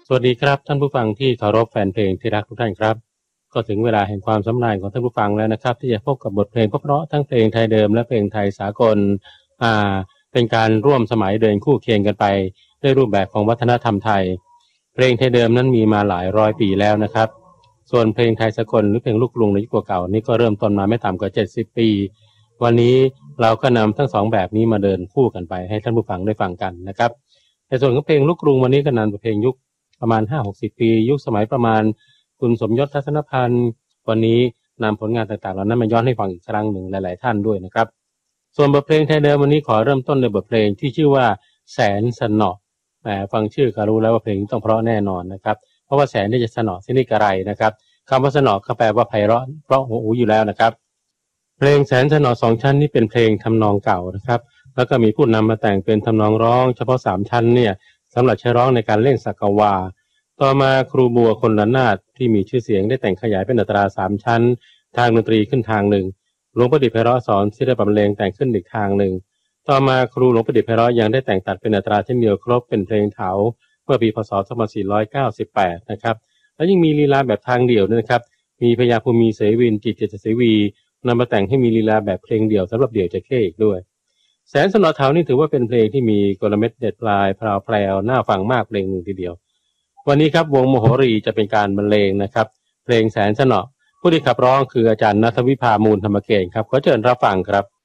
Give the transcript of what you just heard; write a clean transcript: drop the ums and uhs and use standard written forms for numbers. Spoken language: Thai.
สวัสดีครับท่านผู้ฟังที่เคารพแฟนเพลงที่รักทุกท่านครับก็ถึงเวลาแห่งความสำราญของท่านผู้ฟังแล้วนะครับที่จะพบกับบทเพลงเพราะๆทั้งเพลงไทยเดิมและเพลงไทยสากลเป็นการร่วมสมัยเดินคู่เคียงกันไปด้วยรูปแบบของวัฒนธรรมไทยเพลงไทยเดิมนั้นมีมาหลายร้อยปีแล้วนะครับส่วนเพลงไทยสากลหรือเพลงลูกกรุงในยุคเก่าๆนี้ก็เริ่มต้นมาไม่ต่ำกว่า70ปีวันนี้เราก็นำทั้งสองแบบนี้มาเดินคู่กันไปให้ท่านผู้ฟังได้ฟังกันนะครับในส่วนของเพลงลูกกรุงวันนี้ก็นำเป็นเพลงยุคประมาณ 5-60 ปียุคสมัยประมาณคุณสมยศทัศนพันธ์วันนี้นำผลงานต่างๆเหล่านั้นมาย้อนให้ฟังอีกครั้งหนึ่งหลายๆท่านด้วยนะครับส่วนบทเพลงไทยเดิมวันนี้ขอเริ่มต้นด้วยบทเพลงที่ชื่อว่าแสนสนอฟังชื่อก็รู้แล้วว่าเพลงต้องเพราะแน่นอนนะครับเพราะว่าแสนนี่จะสนอสินิกอะไรนะครับคำว่าสนอก็แปลว่าไพเราะเพราะหูอยู่แล้วนะครับเพลงแสนสนอ2ชั้นนี่เป็นเพลงทำนองเก่านะครับแล้วก็มีผู้นำมาแต่งเป็นทำนองร้องเฉพาะ3ชั้นเนี่ยสำหรับใช้ร้องในการเล่นสักกวาต่อมาครูบัวคนละนาถที่มีชื่อเสียงได้แต่งขยายเป็นอัตรา3ชั้นทางดนตรีขึ้นทางหนึ่งหลวงประดิษฐ์ไพเราะสอนที่ได้บรรเลงแต่งขึ้นอีกทางหนึ่งต่อมาครูหลวงประดิษฐ์ไพเราะยังได้แต่งตัดเป็นอัตราเช่นเดียวครบเป็นเพลงเถาเมื่อปีพศ2498นะครับแล้วยังมีลีลาแบบทางเดี่ยวด้วยนะครับมีพญาภูมิเสวินจิตเจตเสวีนำมาแต่งให้มีลีลาแบบเพลงเดี่ยวสำหรับเดี่ยวจะเข้อีกด้วยแสนสนอเถานี่ถือว่าเป็นเพลงที่มีกลเม็ดเด็ดปลายแพรวๆน่าฟังมากเพลงหนึ่งทีเดียววันนี้ครับวงมโหรีจะเป็นการบรรเลงนะครับเพลงแสนสนอผู้ที่ขับร้องคืออาจารย์ณัฐวิภามูลธรรมเกศครับขอเชิญรับฟังครับ